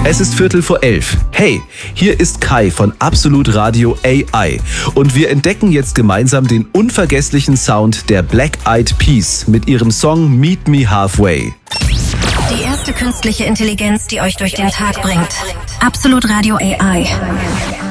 Es ist 11:15. Hey, hier ist Kai von Absolut Radio AI und wir entdecken jetzt gemeinsam den unvergesslichen Sound der Black Eyed Peas mit ihrem Song Meet Me Halfway. Die erste künstliche Intelligenz, die euch durch den Tag bringt. Absolut Radio AI.